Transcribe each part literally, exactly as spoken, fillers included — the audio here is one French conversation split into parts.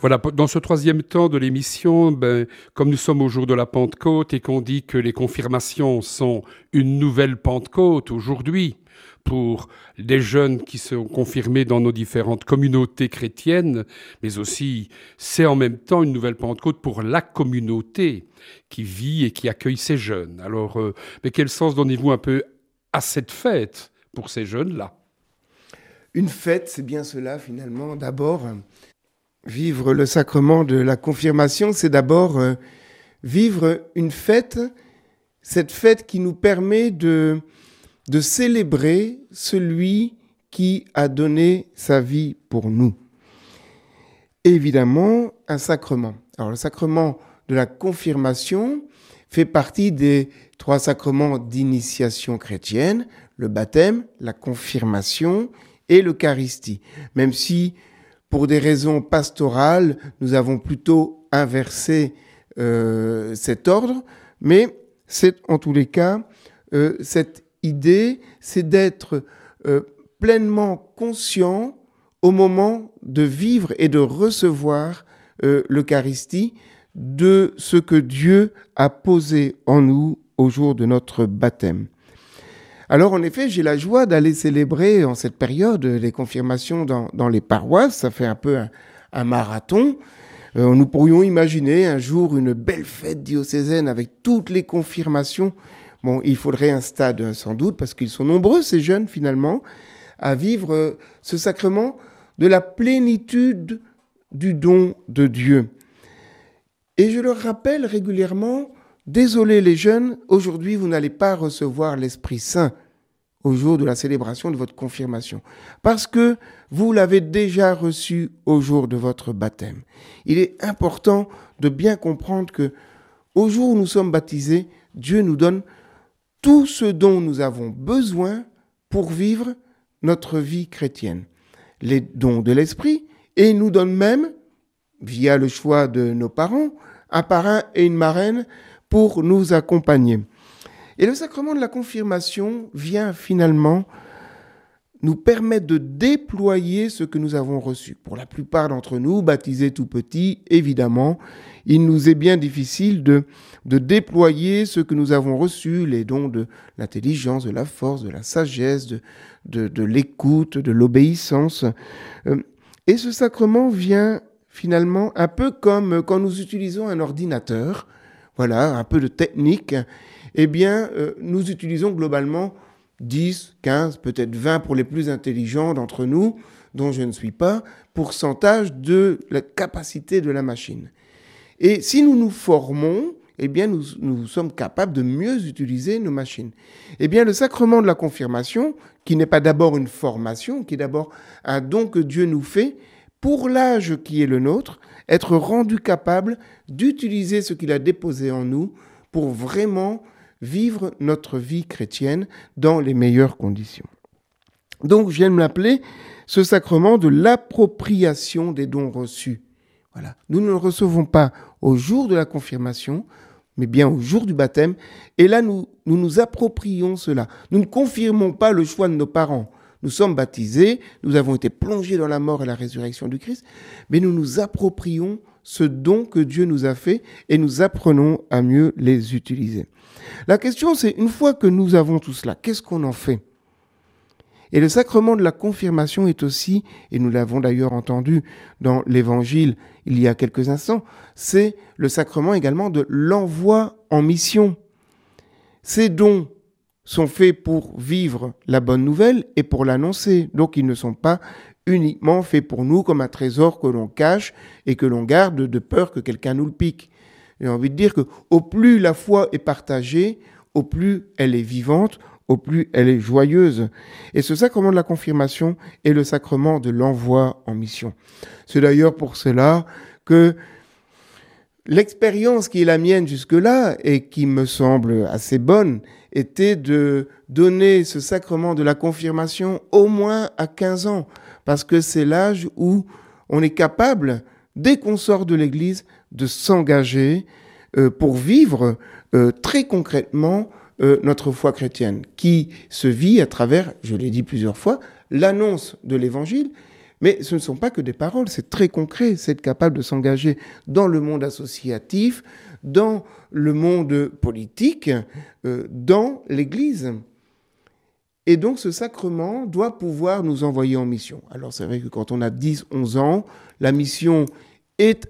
Voilà, dans ce troisième temps de l'émission, ben, comme nous sommes au jour de la Pentecôte et qu'on dit que les confirmations sont une nouvelle Pentecôte aujourd'hui pour les jeunes qui sont confirmés dans nos différentes communautés chrétiennes, mais aussi c'est en même temps une nouvelle Pentecôte pour la communauté qui vit et qui accueille ces jeunes. Alors, euh, mais quel sens donnez-vous un peu à cette fête pour ces jeunes-là ? Une fête, c'est bien cela finalement. D'abord, vivre le sacrement de la confirmation, c'est d'abord euh, vivre une fête, cette fête qui nous permet de, de célébrer celui qui a donné sa vie pour nous. Évidemment, un sacrement. Alors, le sacrement de la confirmation fait partie des trois sacrements d'initiation chrétienne, le baptême, la confirmation et l'Eucharistie. Même si, pour des raisons pastorales, nous avons plutôt inversé euh, cet ordre, mais c'est en tous les cas, euh, cette idée, c'est d'être euh, pleinement conscient au moment de vivre et de recevoir euh, l'Eucharistie de ce que Dieu a posé en nous au jour de notre baptême. Alors, en effet, j'ai la joie d'aller célébrer en cette période les confirmations dans, dans les paroisses. Ça fait un peu un, un marathon. Euh, nous pourrions imaginer un jour une belle fête diocésaine avec toutes les confirmations. Bon, il faudrait un stade sans doute, parce qu'ils sont nombreux, ces jeunes, finalement, à vivre ce sacrement de la plénitude du don de Dieu. Et je leur rappelle régulièrement, désolé les jeunes, aujourd'hui vous n'allez pas recevoir l'Esprit Saint au jour de la célébration de votre confirmation, parce que vous l'avez déjà reçu au jour de votre baptême. Il est important de bien comprendre que au jour où nous sommes baptisés, Dieu nous donne tout ce dont nous avons besoin pour vivre notre vie chrétienne. Les dons de l'Esprit, et il nous donne même, via le choix de nos parents, un parrain et une marraine pour nous accompagner. Et le sacrement de la confirmation vient finalement nous permettre de déployer ce que nous avons reçu. Pour la plupart d'entre nous, baptisés tout petits, évidemment, il nous est bien difficile de, de déployer ce que nous avons reçu, les dons de l'intelligence, de la force, de la sagesse, de, de, de l'écoute, de l'obéissance. Et ce sacrement vient finalement un peu comme quand nous utilisons un ordinateur, voilà, un peu de technique, eh bien, euh, nous utilisons globalement dix, quinze, peut-être vingt pour les plus intelligents d'entre nous, dont je ne suis pas, pourcentage de la capacité de la machine. Et si nous nous formons, eh bien, nous, nous sommes capables de mieux utiliser nos machines. Eh bien, le sacrement de la confirmation, qui n'est pas d'abord une formation, qui est d'abord un don que Dieu nous fait, pour l'âge qui est le nôtre, être rendu capable d'utiliser ce qu'il a déposé en nous pour vraiment vivre notre vie chrétienne dans les meilleures conditions. Donc, j'aime l'appeler ce sacrement de l'appropriation des dons reçus. Voilà. Nous ne le recevons pas au jour de la confirmation, mais bien au jour du baptême. Et là, nous nous, nous approprions cela. Nous ne confirmons pas le choix de nos parents. Nous sommes baptisés, nous avons été plongés dans la mort et la résurrection du Christ, mais nous nous approprions ce don que Dieu nous a fait et nous apprenons à mieux les utiliser. La question, c'est une fois que nous avons tout cela, qu'est-ce qu'on en fait ? Et le sacrement de la confirmation est aussi, et nous l'avons d'ailleurs entendu dans l'Évangile il y a quelques instants, c'est le sacrement également de l'envoi en mission. Ces dons sont faits pour vivre la bonne nouvelle et pour l'annoncer. Donc ils ne sont pas uniquement faits pour nous comme un trésor que l'on cache et que l'on garde de peur que quelqu'un nous le pique. J'ai envie de dire que au plus la foi est partagée, au plus elle est vivante, au plus elle est joyeuse. Et ce sacrement de la confirmation est le sacrement de l'envoi en mission. C'est d'ailleurs pour cela que l'expérience qui est la mienne jusque-là et qui me semble assez bonne était de donner ce sacrement de la confirmation au moins à quinze ans, parce que c'est l'âge où on est capable, dès qu'on sort de l'Église, de s'engager euh, pour vivre euh, très concrètement euh, notre foi chrétienne, qui se vit à travers, je l'ai dit plusieurs fois, l'annonce de l'Évangile, Mais ce ne sont pas que des paroles, c'est très concret, c'est être capable de s'engager dans le monde associatif, dans le monde politique, euh, dans l'Église. Et donc ce sacrement doit pouvoir nous envoyer en mission. Alors c'est vrai que quand on a dix, onze ans, la mission est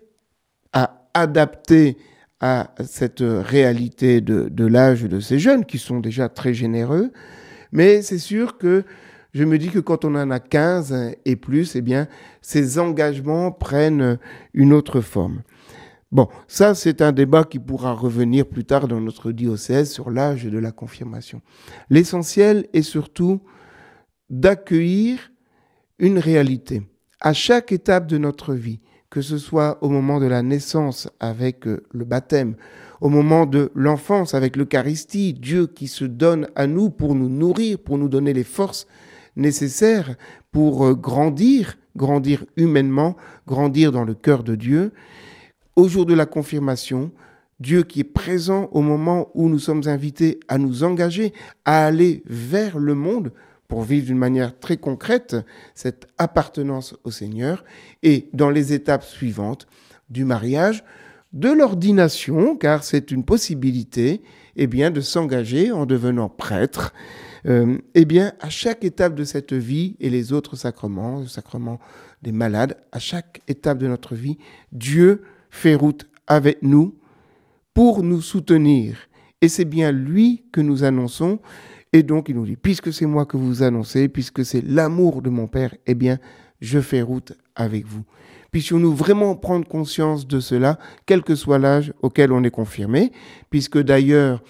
à adapter à cette réalité de, de l'âge de ces jeunes qui sont déjà très généreux. Mais c'est sûr que je me dis que quand on en a quinze et plus, eh bien, ces engagements prennent une autre forme. Bon, ça, c'est un débat qui pourra revenir plus tard dans notre diocèse sur l'âge de la confirmation. L'essentiel est surtout d'accueillir une réalité à chaque étape de notre vie, que ce soit au moment de la naissance avec le baptême, au moment de l'enfance avec l'Eucharistie, Dieu qui se donne à nous pour nous nourrir, pour nous donner les forces nécessaires pour grandir, grandir humainement, grandir dans le cœur de Dieu. Au jour de la confirmation, Dieu qui est présent au moment où nous sommes invités à nous engager, à aller vers le monde pour vivre d'une manière très concrète cette appartenance au Seigneur, et dans les étapes suivantes du mariage, de l'ordination, car c'est une possibilité, eh bien, de s'engager en devenant prêtre, euh, eh bien, à chaque étape de cette vie et les autres sacrements, le sacrement des malades, à chaque étape de notre vie, Dieu fait route avec nous pour nous soutenir. Et c'est bien lui que nous annonçons. Et donc, il nous dit, puisque c'est moi que vous annoncez, puisque c'est l'amour de mon Père, eh bien, je fais route avec vous. Puissions-nous vraiment prendre conscience de cela, quel que soit l'âge auquel on est confirmé, puisque d'ailleurs,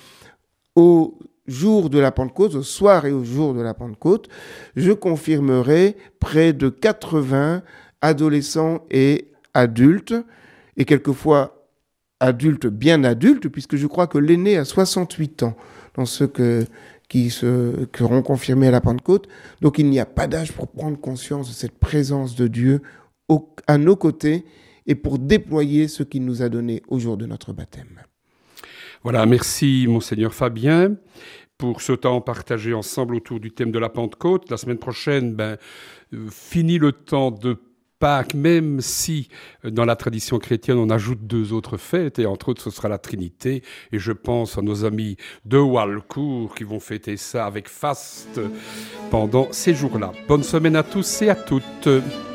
au jour de la Pentecôte, au soir et au jour de la Pentecôte, je confirmerai près de quatre-vingts adolescents et adultes, et quelquefois adultes, bien adultes, puisque je crois que l'aîné a soixante-huit ans, dans ceux que, qui se, seront confirmés à la Pentecôte. Donc il n'y a pas d'âge pour prendre conscience de cette présence de Dieu au, à nos côtés et pour déployer ce qu'il nous a donné au jour de notre baptême. Voilà, merci Monseigneur Fabien pour ce temps partagé ensemble autour du thème de la Pentecôte. La semaine prochaine, ben, euh, fini le temps de Pâques, même si dans la tradition chrétienne on ajoute deux autres fêtes, et entre autres ce sera la Trinité, et je pense à nos amis de Walcourt qui vont fêter ça avec faste pendant ces jours-là. Bonne semaine à tous et à toutes.